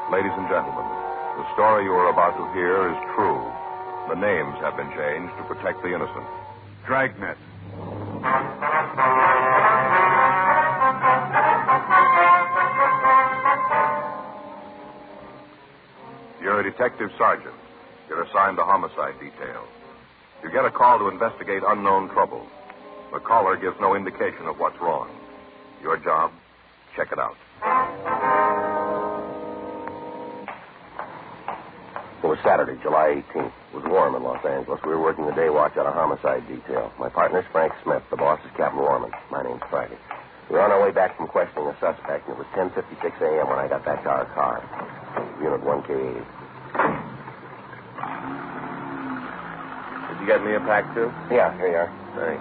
Ladies and gentlemen, the story you are about to hear is true. The names have been changed to protect the innocent. Dragnet. You're a detective sergeant. You're assigned the homicide detail. You get a call to investigate unknown trouble. The caller gives no indication of what's wrong. Your job, check it out. It was Saturday, July 18th. It was warm in Los Angeles. We were working the day watch on a homicide detail. My partner's Frank Smith. The boss is Captain Warman. My name's Friday. We were on our way back from questioning a suspect, and it was 10:56 a.m. when I got back to our car. Unit 1K80. Did you get me a pack, too? Yeah, here you are. Thanks.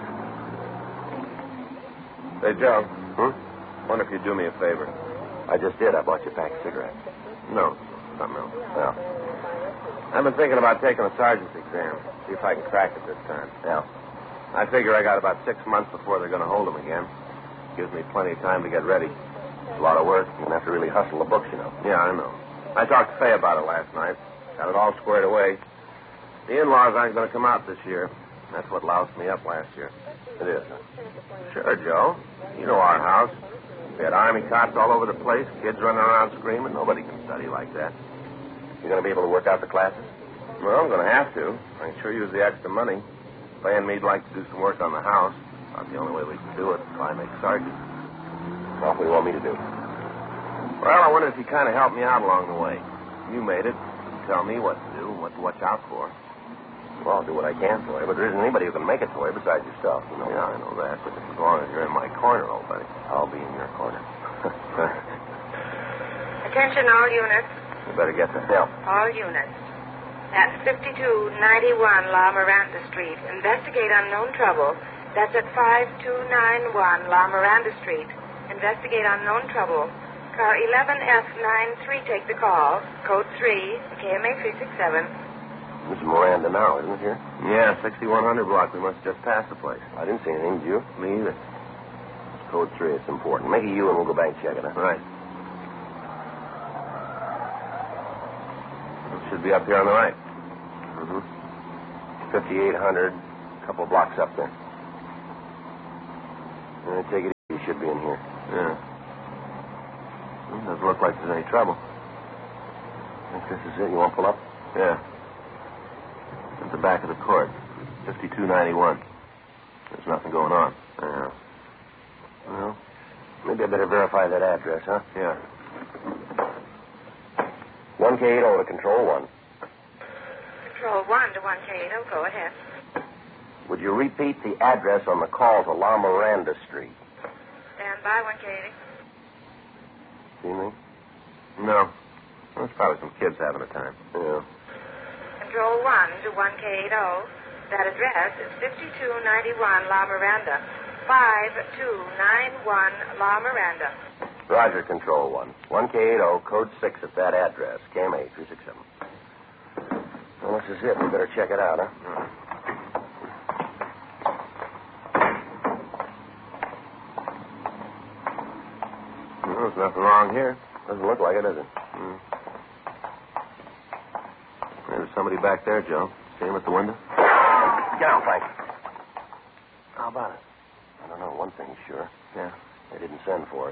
Hey, Joe. Wonder if you'd do me a favor. I just did. I bought you a pack of cigarettes. No, something else. Yeah. I've been thinking about taking a sergeant's exam. See if I can crack it this time. Yeah. I figure I got about 6 months before they're going to hold him again. Gives me plenty of time to get ready. It's a lot of work. You're going to have to really hustle the books, you know. Yeah, I know. I talked to Faye about it last night. Got it all squared away. The in-laws aren't going to come out this year. That's what loused me up last year. It is. Sure, Joe. You know our house. We had army cops all over the place, kids running around screaming. Nobody can study like that. You going to be able to work out the classes? Well, I'm going to have to. I can sure use the extra money. Faye and me'd like to do some work on the house. About the only way we can do it until I make sergeant. Well, what do you want me to do? Well, I wonder if you kind of help me out along the way. You made it. You tell me what to do and what to watch out for. Well, I'll do what I can for you, but there isn't anybody who can make it for you besides yourself, you know. Yeah, I know that, but as long as you're in my corner, old buddy. I'll be in your corner. Attention all units. You better get the help. All units. At 5291 La Miranda Street. Investigate unknown trouble. That's at 5291 La Miranda Street. Investigate unknown trouble. Car 11F93, take the call. Code 3, KMA 367. This is Miranda now, isn't it, here? Yeah, 6100 block. We must just pass the place. I didn't see anything, did you? Me either. It's code 3. It's important. Make a U and we'll go back and check it, huh? Right. It should be up here on the right. 5800, a couple of blocks up there. Take it easy. You should be in here. Yeah. Well, doesn't look like there's any trouble. I think this is it. You want to pull up? Yeah. At the back of the court. 5291. There's nothing going on. Yeah. Well, maybe I better verify that address, huh? Yeah. 1K80 to Control 1. Control 1 to 1K80. Go ahead. Would you repeat the address on the call to La Miranda Street? Stand by 1K80. See anything? No. Well, it's probably some kids having a time. Yeah. Control 1 to 1K80. That address is 5291 La Miranda. 5291 La Miranda. Roger, Control 1. 1K80, code 6 at that address. KMA 367. Well, this is it. We better check it out, huh? Well, there's nothing wrong here. Doesn't look like it, does it? There's somebody back there, Joe. See him at the window? Get out, Frank. How about it? I don't know. One thing's sure. Yeah. They didn't send for us.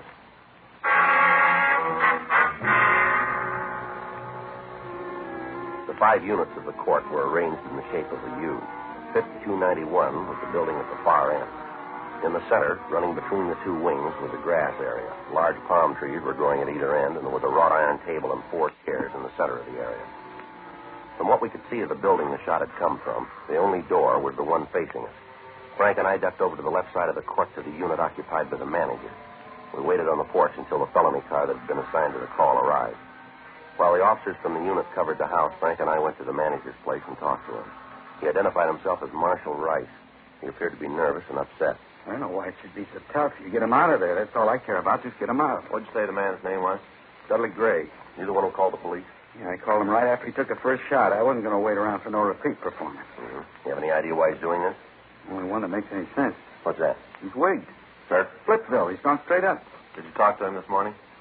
The 5 units of the court were arranged in the shape of a U. 5291 was the building at the far end. In the center, running between the 2 wings, was a grass area. Large palm trees were growing at either end, and there was a wrought iron table and 4 chairs in the center of the area. From what we could see of the building the shot had come from, the only door was the one facing us. Frank and I ducked over to the left side of the court to the unit occupied by the manager. We waited on the porch until the felony car that had been assigned to the call arrived. While the officers from the unit covered the house, Frank and I went to the manager's place and talked to him. He identified himself as Marshal Rice. He appeared to be nervous and upset. I don't know why it should be so tough. You get him out of there. That's all I care about. Just get him out. What'd you say the man's name was? Dudley Gray. You the one who called the police? Yeah, I called him right after he took the first shot. I wasn't going to wait around for no repeat performance. Mm-hmm. You have any idea why he's doing this? Only one that makes any sense. What's that? He's wigged. Sir? Splitsville. He's gone straight up. Did you talk to him this morning?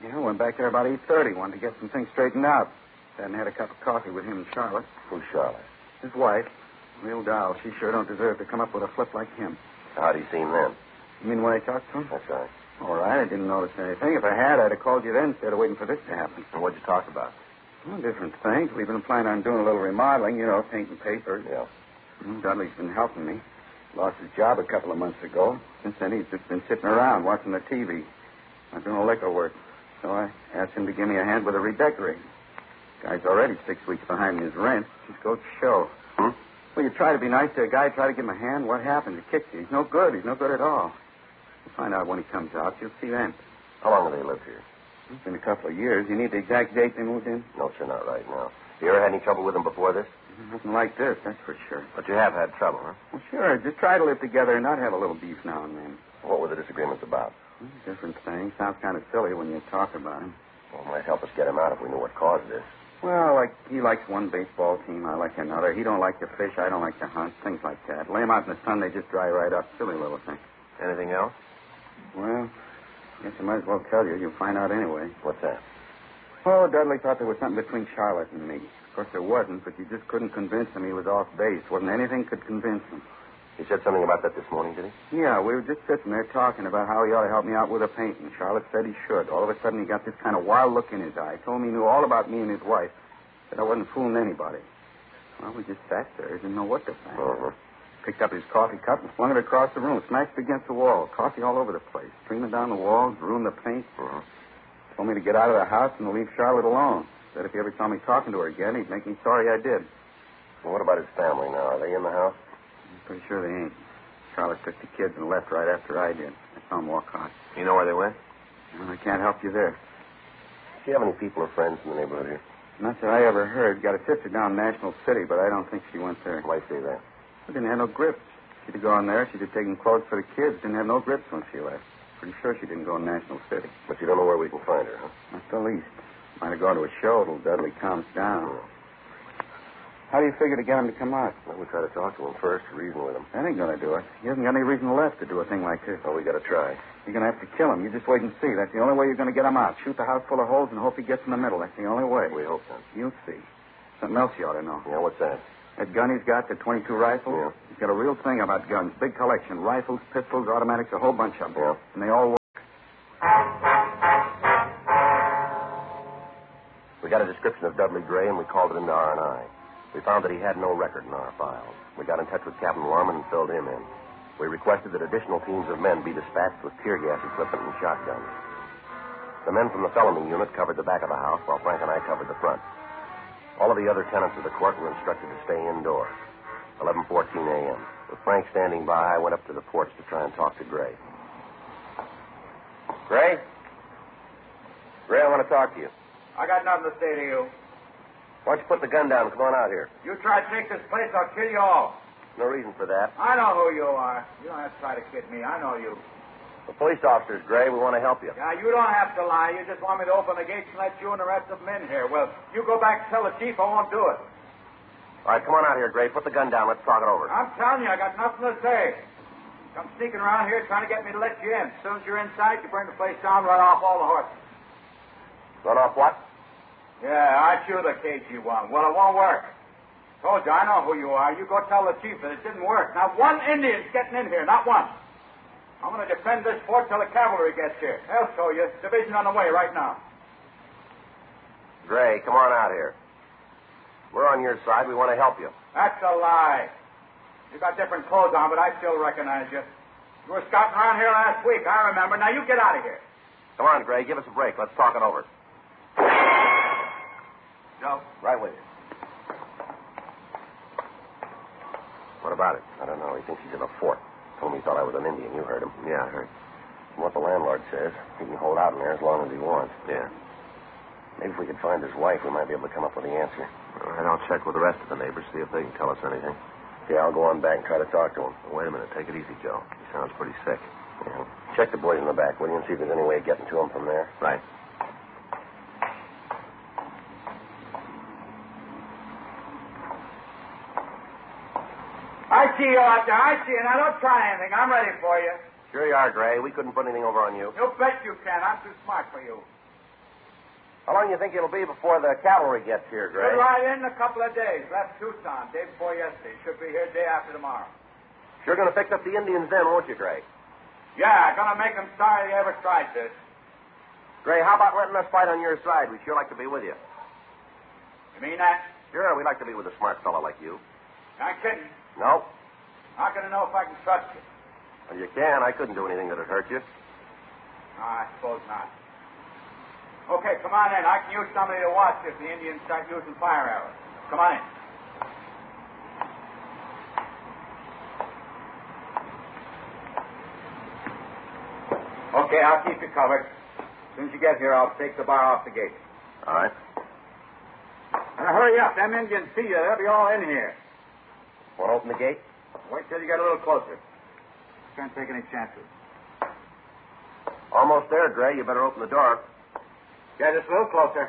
Yeah, I went back there about 8:30. Wanted to get some things straightened out. Hadn't had a cup of coffee with him and Charlotte. Who's Charlotte? His wife. Real doll. She sure don't deserve to come up with a flip like him. How'd he seem then? You mean when I talked to him? That's right. All right, I didn't notice anything. If I had, I'd have called you then instead of waiting for this to happen. And what'd you talk about? Well, different things. We've been planning on doing a little remodeling, painting papers. Yeah. Dudley's been helping me. Lost his job a couple of months ago. Since then, he's just been sitting around watching the TV. Not doing no liquor work. So I asked him to give me a hand with the redecorating. Guy's already 6 weeks behind in his rent. Just goes to show. Well, you try to be nice to a guy, try to give him a hand. What happens? He kicks you. He's no good. He's no good at all. You'll find out when he comes out. You'll see then. How long have they lived here? It's been a couple of years. You need the exact date they moved in? No, sir, not right now. You ever had any trouble with them before this? Nothing like this, that's for sure. But you have had trouble, huh? Well, sure. Just try to live together and not have a little beef now and then. What were the disagreements about? Different things. Sounds kind of silly when you talk about him. Well, it might help us get him out if we knew what caused this. Well, like he likes one baseball team, I like another. He don't like to fish, I don't like to hunt, things like that. Lay him out in the sun, they just dry right up. Silly little thing. Anything else? Well, guess I might as well tell you. You'll find out anyway. What's that? Oh, Dudley thought there was something between Charlotte and me. Of course, there wasn't, but you just couldn't convince him he was off base. Wasn't anything could convince him. He said something about that this morning, did he? Yeah, we were just sitting there talking about how he ought to help me out with a painting. Charlotte said he should. All of a sudden, he got this kind of wild look in his eye. Told me he knew all about me and his wife. Said I wasn't fooling anybody. Well, we just sat there. Didn't know what to think. Picked up his coffee cup and flung it across the room. Smashed it against the wall. Coffee all over the place. Streaming down the walls. Ruined the paint. Told me to get out of the house and to leave Charlotte alone. Said if he ever saw me talking to her again, he'd make me sorry I did. Well, what about his family now? Are they in the house? I'm pretty sure they ain't. Charlotte took the kids and left right after I did. I saw them walk out. You know where they went? Well, I can't help you there. Do you have any people or friends in the neighborhood here? Not that I ever heard. Got a sister down in National City, but I don't think she went there. Why say that? She didn't have no grips. She'd have gone there. She'd have taken clothes for the kids. Didn't have no grips when she left. Pretty sure she didn't go in National City. But you don't know where we can find her, huh? Not the least. Might have gone to a show till Dudley calms down. How do you figure to get him to come out? Well, we try to talk to him first, reason with him. That ain't going to do it. He hasn't got any reason left to do a thing like this. Oh, we got to try. You're going to have to kill him. You just wait and see. That's the only way you're going to get him out. Shoot the house full of holes and hope he gets in the middle. That's the only way. We hope so. You'll see. Something else you ought to know. Yeah, what's that? That gun he's got, the .22 rifle? Yeah. He's got a real thing about guns. Big collection. Rifles, pistols, automatics, a whole bunch of them. Yeah. And they all work. We got a description of Dudley Gray, and we called it into R&I. We found that he had no record in our files. We got in touch with Captain Lorman and filled him in. We requested that additional teams of men be dispatched with tear gas equipment and shotguns. The men from the felony unit covered the back of the house, while Frank and I covered the front. All of the other tenants of the court were instructed to stay indoors. 11:14 a.m. With Frank standing by, I went up to the porch to try and talk to Gray. Gray? Gray, I want to talk to you. I got nothing to say to you. Why don't you put the gun down and come on out here? You try to take this place, I'll kill you all. No reason for that. I know who you are. You don't have to try to kid me. I know you. The police officers, Gray, we want to help you. Yeah, you don't have to lie. You just want me to open the gates and let you and the rest of them in here. Well, you go back and tell the chief I won't do it. All right, come on out here, Gray. Put the gun down. Let's talk it over. I'm telling you, I got nothing to say. Come sneaking around here trying to get me to let you in. As soon as you're inside, you burn the place down, run off all the horses. Run off what? Yeah, I chew the KG-1. Well, it won't work. Told you, I know who you are. You go tell the chief that it didn't work. Not one Indian's getting in here, not one. I'm going to defend this fort till the cavalry gets here. They'll show you. Division on the way right now. Gray, come on out here. We're on your side. We want to help you. That's a lie. You got different clothes on, but I still recognize you. You were scouting around here last week, I remember. Now you get out of here. Come on, Gray. Give us a break. Let's talk it over. Joe? Right with you. What about it? I don't know. He thinks he's in a fort. Told me he thought I was an Indian. You heard him. Yeah, I heard. From what the landlord says, he can hold out in there as long as he wants. Yeah. Maybe if we could find his wife, we might be able to come up with the answer. All right, I'll check with the rest of the neighbors, see if they can tell us anything. Yeah, I'll go on back and try to talk to him. Wait a minute. Take it easy, Joe. He sounds pretty sick. Yeah. Check the boys in the back, will you, and see if there's any way of getting to him from there. Right. I see you out there. I see you. Now, don't try anything. I'm ready for you. Sure you are, Gray. We couldn't put anything over on you. You bet you can. I'm too smart for you. How long do you think it'll be before the cavalry gets here, Gray? Should ride in a couple of days. Left Tucson day before yesterday. Should be here day after tomorrow. Sure going to fix up the Indians then, won't you, Gray? Yeah, gonna make them sorry they ever tried this. Gray, how about letting us fight on your side? We'd sure like to be with you. You mean that? Sure, we'd like to be with a smart fellow like you. Not kidding. No? Not gonna know if I can trust you. Well, you can. I couldn't do anything that'd hurt you. No, I suppose not. Okay, come on in. I can use somebody to watch if the Indians start using fire arrows. Come on in. Okay, I'll keep you covered. As soon as you get here, I'll take the bar off the gate. All right. Now, hurry up. Them Indians see you. They'll be all in here. Want to open the gate? Wait till you get a little closer. Can't take any chances. Almost there, Gray. You better open the door. Yeah, just a little closer.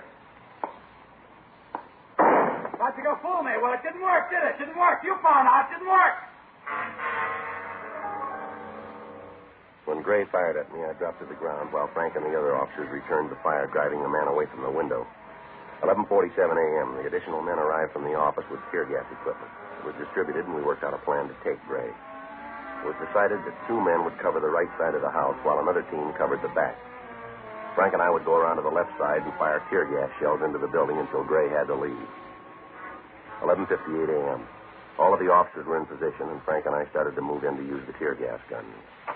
Thought you were going to fool me. Well, it didn't work, did it? Didn't work. You found out it didn't work. When Gray fired at me, I dropped to the ground while Frank and the other officers returned the fire, driving the man away from the window. 11:47 a.m., the additional men arrived from the office with tear gas equipment. It was distributed, and we worked out a plan to take Gray. It was decided that 2 men would cover the right side of the house while another team covered the back. Frank and I would go around to the left side and fire tear gas shells into the building until Gray had to leave. 11:58 a.m. All of the officers were in position, and Frank and I started to move in to use the tear gas guns.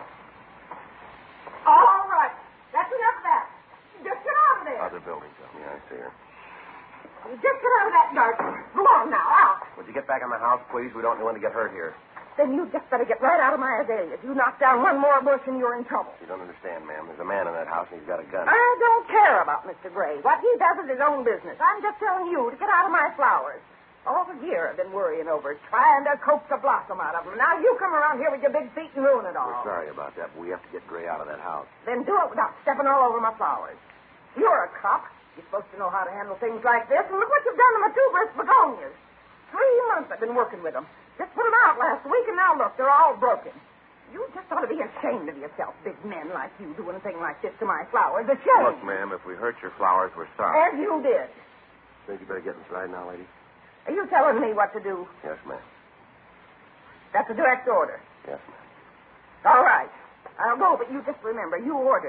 All right. That's enough of that. Just get out of there. Other building, Tommy. I see her. Just get out of that dark. Go on now, out. Would you get back in the house, please? We don't want to get hurt here. Then you just better get right out of my azaleas. You knock down one more bush and you're in trouble. You don't understand, ma'am. There's a man in that house, and he's got a gun. I don't care about Mr. Gray. What he does is his own business. I'm just telling you to get out of my flowers. All the year I've been worrying over it, trying to coax a blossom out of them. Now you come around here with your big feet and ruin it all. We're sorry about that, but we have to get Gray out of that house. Then do it without stepping all over my flowers. You're a cop. You're supposed to know how to handle things like this. And look what you've done to my tuberous begonias. 3 months I've been working with them. Just put them out last week, and now look, they're all broken. You just ought to be ashamed of yourself, big men like you doing a thing like this to my flowers. A shame. Look, ma'am, if we hurt your flowers, we're sorry. As you did. Think you better get inside now, lady? Are you telling me what to do? Yes, ma'am. That's a direct order. Yes, ma'am. All right. I'll go, but you just remember, you ordered